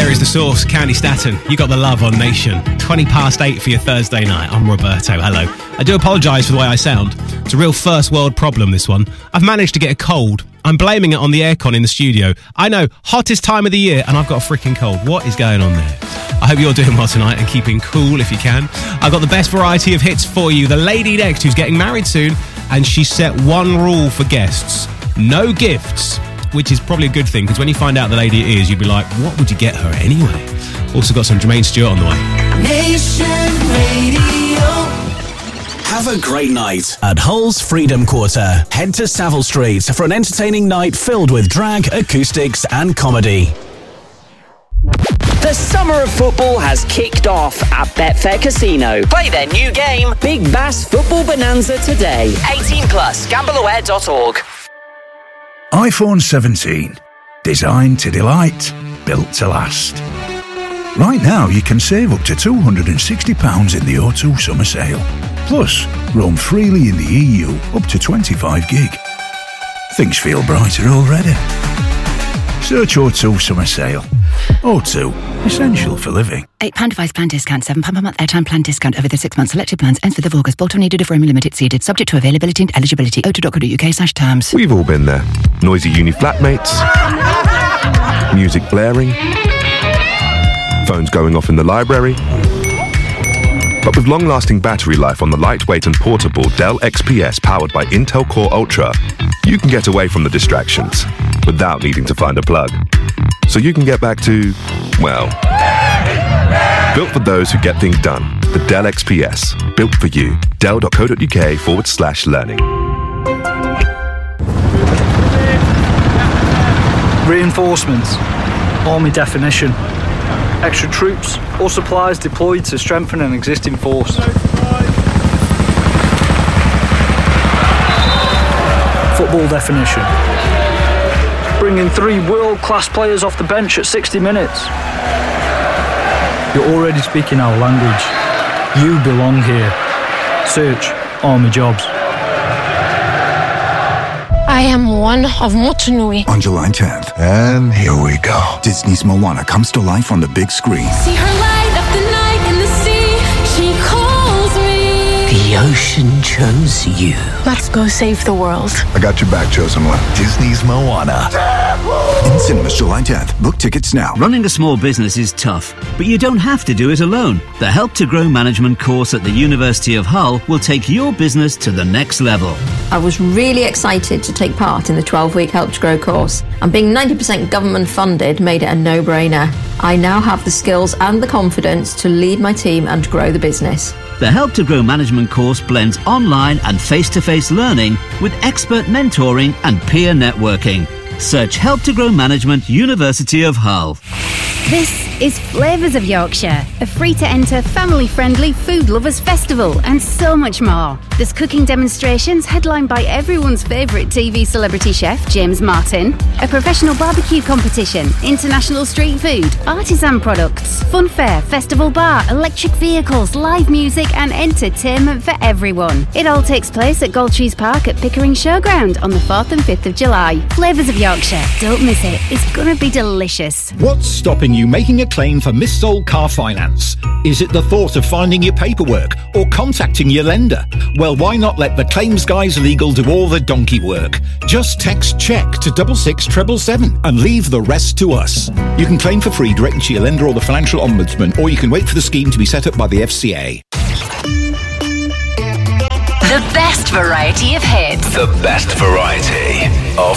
There is The Source, Candy Staton. You got the love on Nation. 8:20 for your Thursday night. I'm Roberto. Hello. I do apologise for the way I sound. It's a real first world problem, this one. I've managed to get a cold. I'm blaming it on the aircon in the studio. I know, hottest time of the year, and I've got a freaking cold. What is going on there? I hope you're doing well tonight and keeping cool if you can. I've got the best variety of hits for you. The lady next who's getting married soon, and she set one rule for guests. No gifts. Which is probably a good thing, because when you find out the lady it is, you'd be like, what would you get her anyway? Also got some Jermaine Stewart on the way. Nation Radio. Have a great night at Hull's Freedom Quarter. Head to Savile Street for an entertaining night filled with drag, acoustics and comedy. The summer of football has kicked off at Betfair Casino. Play their new game, Big Bass Football Bonanza, today. 18 plus, gambleaware.org. iPhone 17. Designed to delight, built to last. Right now you can save up to £260 in the O2 summer sale. Plus, roam freely in the EU up to 25 gig. Things feel brighter already. Search O2 summer sale. O2, essential for living. £8 device plan discount, £7 per month airtime plan discount over the 6 months. Selected plans ends 5th of August. Bolt-on needed if roaming limited seeded. Subject to availability and eligibility. o2.co.uk/terms. We've all been there. Noisy uni flatmates. Music blaring. Phones going off in the library. But with long-lasting battery life on the lightweight and portable Dell XPS powered by Intel Core Ultra, you can get away from the distractions without needing to find a plug. So you can get back to, well, built for those who get things done. The Dell XPS. Built for you. Dell.co.uk/learning. Reinforcements. Army definition. Extra troops or supplies deployed to strengthen an existing force. Football definition. Bringing 3 world-class players off the bench at 60 minutes. You're already speaking our language. You belong here. Search Army Jobs. I am one of Motunui. On July 10th. And here we go. Disney's Moana comes to life on the big screen. See her light up the night in the sea. She calls me. The ocean chose you. Let's go save the world. I got your back, chosen one. Disney's Moana. In cinemas July 10th. Book tickets now. Running a small business is tough, but you don't have to do it alone. The Help to Grow Management course at the University of Hull will take your business to the next level. I was really excited to take part in the 12-week Help to Grow course, and being 90% government funded made it a no-brainer. I now have the skills and the confidence to lead my team and grow the business. The Help to Grow Management course blends online and face-to-face learning with expert mentoring and peer networking. Search Help to Grow Management, University of Hull. This is Flavours of Yorkshire, a free-to-enter, family-friendly food lovers festival, and so much more. There's cooking demonstrations headlined by everyone's favourite TV celebrity chef, James Martin, a professional barbecue competition, international street food, artisan products, fun fair, festival bar, electric vehicles, live music and entertainment for everyone. It all takes place at Galtrees Park at Pickering Showground on the 4th and 5th of July. Flavours of Yorkshire. Don't miss it. It's going to be delicious. What's stopping you making a claim for missold car finance? Is it the thought of finding your paperwork or contacting your lender? Well, why not let the Claims Guys Legal do all the donkey work? Just text CHECK to 66777 and leave the rest to us. You can claim for free directly to your lender or the Financial Ombudsman, or you can wait for the scheme to be set up by the FCA. The best variety of hits. The best variety of